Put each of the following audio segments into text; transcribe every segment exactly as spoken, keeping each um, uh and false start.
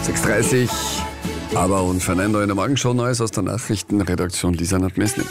sechs Uhr dreißig, aber und Fernando in der Morgenshow, Neues aus der Nachrichtenredaktion, Lisa Nadmesnik.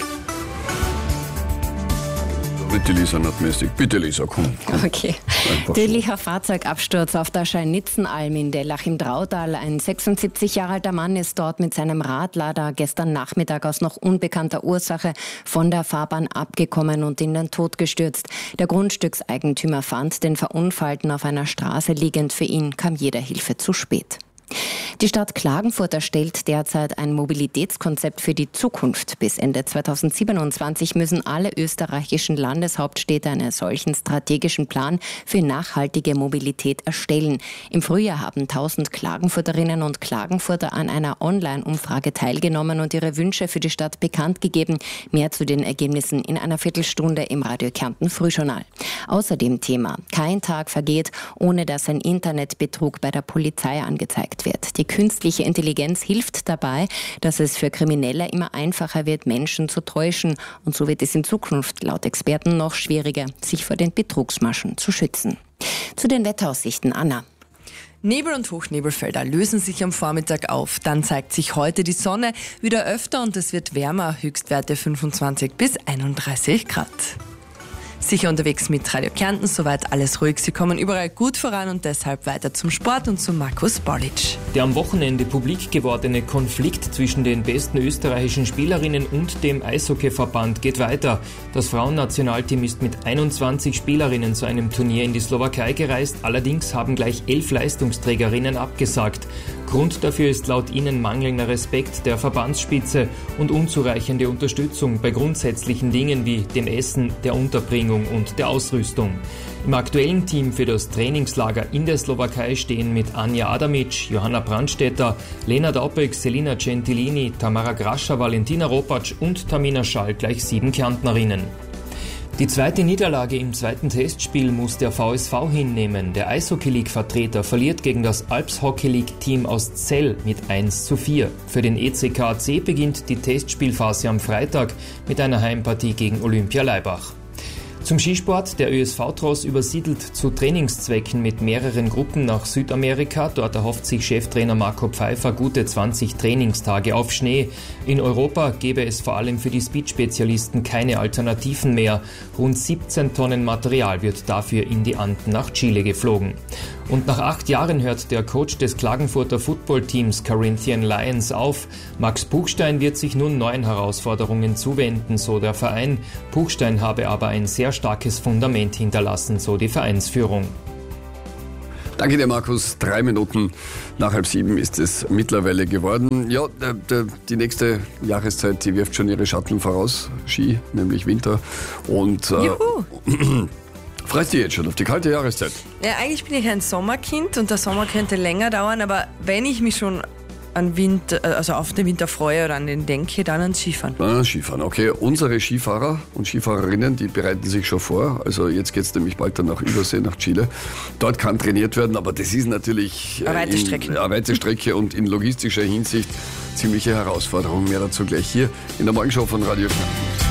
Bitte Lisa Nadmesnik, bitte Lisa, komm. komm. Okay. Tödlicher Fahrzeugabsturz auf der Scheinitzenalm in Dellach im Drautal. Ein sechsundsiebzig Jahre alter Mann ist dort mit seinem Radlader gestern Nachmittag aus noch unbekannter Ursache von der Fahrbahn abgekommen und in den Tod gestürzt. Der Grundstückseigentümer fand den Verunfallten auf einer Straße liegend. Für ihn kam jede Hilfe zu spät. Die Stadt Klagenfurt erstellt derzeit ein Mobilitätskonzept für die Zukunft. Bis Ende zweitausendsiebenundzwanzig müssen alle österreichischen Landeshauptstädte einen solchen strategischen Plan für nachhaltige Mobilität erstellen. Im Frühjahr haben tausend Klagenfurterinnen und Klagenfurter an einer Online-Umfrage teilgenommen und ihre Wünsche für die Stadt bekannt gegeben. Mehr zu den Ergebnissen in einer Viertelstunde im Radio Kärnten Frühjournal. Außerdem Thema: Kein Tag vergeht, ohne dass ein Internetbetrug bei der Polizei angezeigt wird. Die künstliche Intelligenz hilft dabei, dass es für Kriminelle immer einfacher wird, Menschen zu täuschen. Und so wird es in Zukunft laut Experten noch schwieriger, sich vor den Betrugsmaschen zu schützen. Zu den Wetteraussichten, Anna. Nebel und Hochnebelfelder lösen sich am Vormittag auf. Dann zeigt sich heute die Sonne wieder öfter und es wird wärmer. Höchstwerte fünfundzwanzig bis einunddreißig Grad. Sicher unterwegs mit Radio Kärnten, soweit alles ruhig. Sie kommen überall gut voran und deshalb weiter zum Sport und zu Markus Baulic. Der am Wochenende publik gewordene Konflikt zwischen den besten österreichischen Spielerinnen und dem Eishockeyverband geht weiter. Das Frauennationalteam ist mit einundzwanzig Spielerinnen zu einem Turnier in die Slowakei gereist. Allerdings haben gleich elf Leistungsträgerinnen abgesagt. Grund dafür ist laut ihnen mangelnder Respekt der Verbandsspitze und unzureichende Unterstützung bei grundsätzlichen Dingen wie dem Essen, der Unterbringung und der Ausrüstung. Im aktuellen Team für das Trainingslager in der Slowakei stehen mit Anja Adamic, Johanna Brandstetter, Lena Daupek, Selina Gentilini, Tamara Grascher, Valentina Ropatsch und Tamina Schall gleich sieben Kärntnerinnen. Die zweite Niederlage im zweiten Testspiel muss der V S V hinnehmen. Der Eishockey-League-Vertreter verliert gegen das Alps Hockey League-Team aus Zell mit eins zu vier. Für den E C K C beginnt die Testspielphase am Freitag mit einer Heimpartie gegen Olympia Laibach. Zum Skisport: Der Ö S V-Tross übersiedelt zu Trainingszwecken mit mehreren Gruppen nach Südamerika. Dort erhofft sich Cheftrainer Marco Pfeiffer gute zwanzig Trainingstage auf Schnee. In Europa gäbe es vor allem für die Speed-Spezialisten keine Alternativen mehr. Rund siebzehn Tonnen Material wird dafür in die Anden nach Chile geflogen. Und nach acht Jahren hört der Coach des Klagenfurter Footballteams Carinthian Lions auf. Max Puchstein wird sich nun neuen Herausforderungen zuwenden, so der Verein. Puchstein habe aber ein sehr starkes Fundament hinterlassen, so die Vereinsführung. Danke dir, Markus. Drei Minuten nach halb sieben ist es mittlerweile geworden. Ja, der, der, die nächste Jahreszeit, die wirft schon ihre Schatten voraus. Ski, nämlich Winter. Und äh, Juhu! freust du dich jetzt schon auf die kalte Jahreszeit? Ja, eigentlich bin ich ein Sommerkind und der Sommer könnte länger dauern, aber wenn ich mich schon an Winter, also auf den Winter freue oder an den denke, dann ans Skifahren. Ah, Skifahren, okay. Unsere Skifahrer und Skifahrerinnen, die bereiten sich schon vor. Also jetzt geht es nämlich bald dann nach Übersee, nach Chile. Dort kann trainiert werden, aber das ist natürlich eine weite Strecke. In, eine weite Strecke und in logistischer Hinsicht ziemliche Herausforderung. Mehr dazu gleich hier in der Morgenshow von Radio Kärnten.